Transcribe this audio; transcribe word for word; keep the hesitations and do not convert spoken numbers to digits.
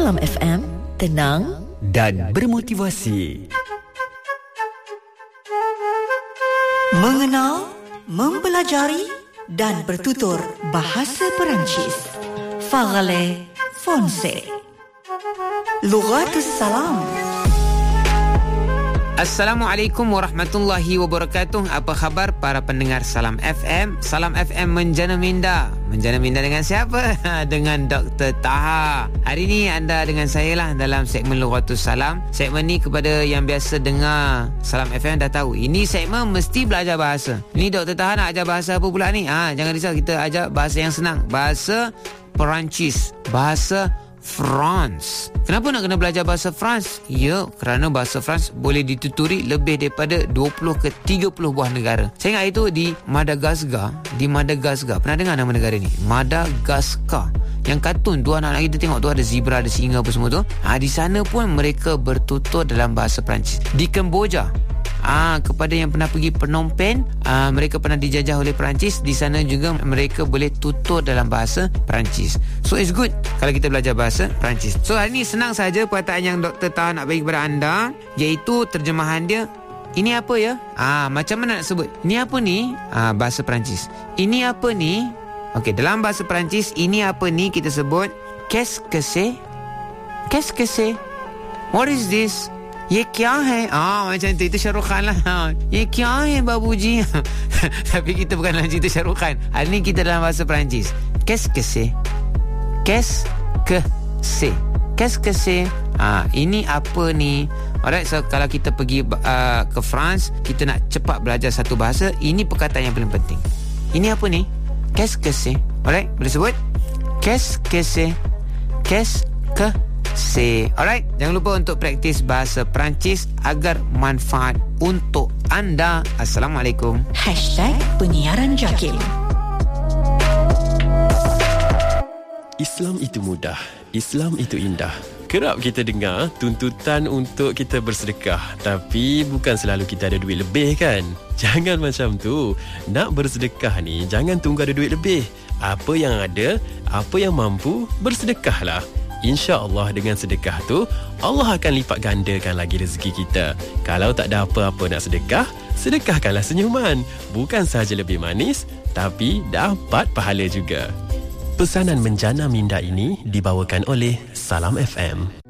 Salam F M, tenang dan bermotivasi. Mengenal, mempelajari dan bertutur bahasa Perancis. Parlez français. Lughatus Salam. Assalamualaikum warahmatullahi wabarakatuh. Apa khabar para pendengar Salam F M? Salam F M menjana minda. Menjana minda dengan siapa? Dengan Doktor Taha. Hari ini anda dengan saya lah dalam segmen Lughatus Salam. Segmen ni kepada yang biasa dengar Salam F M dah tahu. Ini segmen mesti belajar bahasa. Ni Doktor Taha nak ajar bahasa apa pula ni? Ah, jangan risau, kita ajar bahasa yang senang. Bahasa Perancis. Bahasa France. Kenapa nak kena belajar bahasa France? Ya, kerana bahasa France boleh dituturi lebih daripada dua puluh ke tiga puluh buah negara. Saya ingat itu di Madagaskar. Di Madagaskar. Pernah dengar nama negara ni? Madagaskar. Yang kartun tu anak-anak kita tengok tu ada zebra, ada singa apa semua tu. Ha, di sana pun mereka bertutur dalam bahasa Perancis. Di Kemboja. Ah, kepada yang pernah pergi Phnom Penh, ah, mereka pernah dijajah oleh Perancis. Di sana juga mereka boleh tutur dalam bahasa Perancis. So it's good kalau kita belajar bahasa Perancis. So hari ni senang saja perkataan yang Doktor Taha nak bagi kepada anda, iaitu terjemahan dia. Ini apa ya? Ah, macam mana nak sebut? Ini apa ni? Ah, bahasa Perancis. Ini apa ni? Okey, dalam bahasa Perancis, ini apa ni kita sebut qu'est-ce que c'est? Qu'est-ce que c'est? What is this? Ye kya hai? Ah, macam tu. Itu Shah Rukh Khan lah. Ye kya hai babuji? Tapi kita bukan dalam cerita Shah Rukh Khan. Hari ni kita dalam bahasa Perancis. Qu'est-ce que c'est? Qu'est-ce que c'est? Qu'est-ce que c'est? Ah, ini apa ni? Alright, so kalau kita pergi uh, ke France, kita nak cepat belajar satu bahasa, ini perkataan yang paling penting. Ini apa ni? Qu'est-ce que c'est? Alright, boleh sebut? Qu'est-ce que c'est? Qu'est-ce que c'est? Alright, jangan lupa untuk praktis bahasa Perancis agar manfaat untuk anda. Assalamualaikum. Hashtag Penyiaran Jakil. Islam itu mudah, Islam itu indah. Kerap kita dengar tuntutan untuk kita bersedekah, tapi bukan selalu kita ada duit lebih kan? Jangan macam tu. Nak bersedekah ni jangan tunggu ada duit lebih. Apa yang ada, apa yang mampu, bersedekahlah. InsyaAllah dengan sedekah tu Allah akan lipat gandakan lagi rezeki kita. Kalau tak ada apa-apa nak sedekah, sedekahkanlah senyuman. Bukan sahaja lebih manis, tapi dapat pahala juga. Pesanan menjana minda ini dibawakan oleh Salam F M.